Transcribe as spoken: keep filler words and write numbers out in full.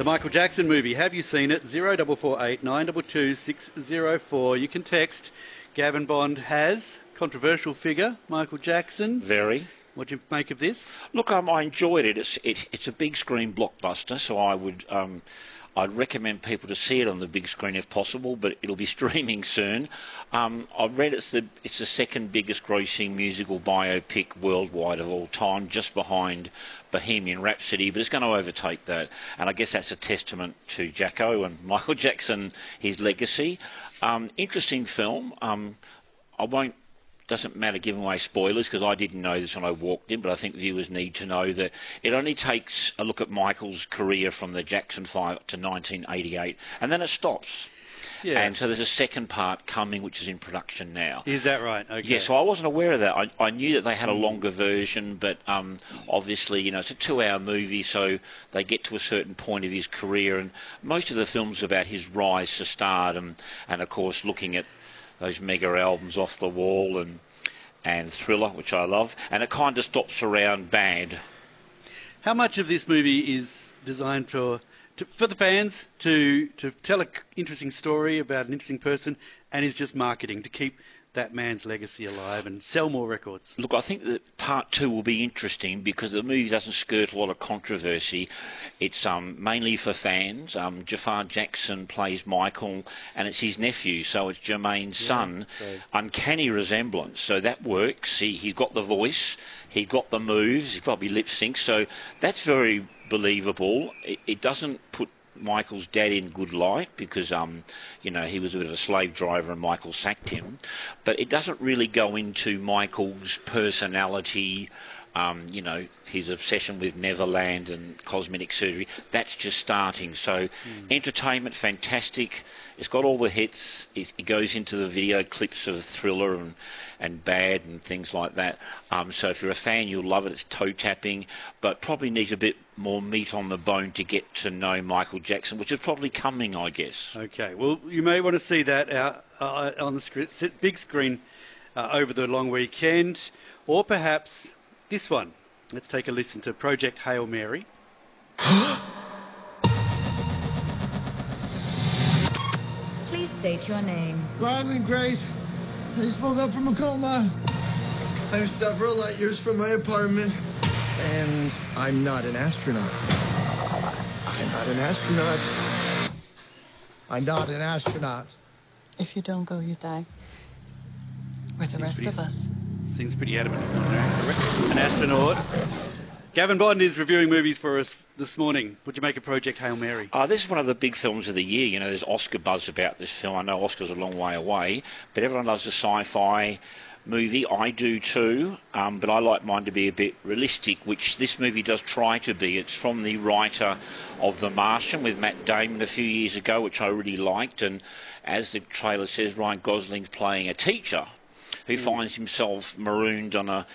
The Michael Jackson movie. Have you seen it? zero four four eight nine two two six zero four. You can text. Gavin Bond has. Controversial figure, Michael Jackson. Very. What do you make of this? Look, um, I enjoyed it. It's it, it's a big screen blockbuster, so I would um, I'd recommend people to see it on the big screen if possible. But it'll be streaming soon. Um, I read it's the it's the second biggest grossing musical biopic worldwide of all time, just behind Bohemian Rhapsody. But it's going to overtake that, and I guess that's a testament to Jacko and Michael Jackson, his legacy. Um, interesting film. Um, I won't. Doesn't matter giving away spoilers because I didn't know this when I walked in, but I think viewers need to know that it only takes a look at Michael's career from the Jackson Five to nineteen eighty-eight, and then it stops. Yeah. And so there's a second part coming, which is in production now. Is that right? Okay. Yeah, so I wasn't aware of that. I, I knew that they had a longer version, but um, obviously, you know, it's a two-hour movie, so they get to a certain point of his career, and most of the film's about his rise to stardom, and of course, looking at those mega albums Off the Wall and and Thriller, which I love, and it kind of stops around Bad. How much of this movie is designed for to, for the fans to to tell an interesting story about an interesting person, and is just marketing to keep that man's legacy alive and sell more records? Look, I think that part two will be interesting because the movie doesn't skirt a lot of controversy. It's um, mainly for fans. Um, Jafar Jackson plays Michael, and it's his nephew, so it's Jermaine's yeah, son. So. Uncanny resemblance, so that works. He, he's got the voice, he got the moves, he probably lip syncs, so that's very believable. It, it doesn't put Michael's dad in good light because, um, you know, he was a bit of a slave driver and Michael sacked him. But it doesn't really go into Michael's personality, um, you know, his obsession with Neverland and cosmetic surgery. That's just starting. So, mm. entertainment, fantastic. It's got all the hits. It, it goes into the video clips of Thriller and, and Bad and things like that. Um, so if you're a fan, you'll love it. It's toe-tapping, but probably needs a bit more meat on the bone to get to know Michael Jackson, which is probably coming, I guess. Okay, well, you may want to see that out, uh, on the sc big screen uh, over the long weekend, or perhaps this one. Let's take a listen to Project Hail Mary. Please state your name. Ryland Grace. I just woke up from a coma. I'm several light years from my apartment. And I'm not an astronaut. I'm not an astronaut. I'm not an astronaut. If you don't go, you die. With the rest of us. Seems pretty adamant he's not an astronaut. Gavin Bond is reviewing movies for us this morning. What'd you make of Project Hail Mary? Uh, this is one of the big films of the year. You know, there's Oscar buzz about this film. I know Oscar's a long way away, but everyone loves a sci-fi movie. I do too, um, but I like mine to be a bit realistic, which this movie does try to be. It's from the writer of The Martian with Matt Damon a few years ago, which I really liked, and as the trailer says, Ryan Gosling's playing a teacher who finds himself marooned on a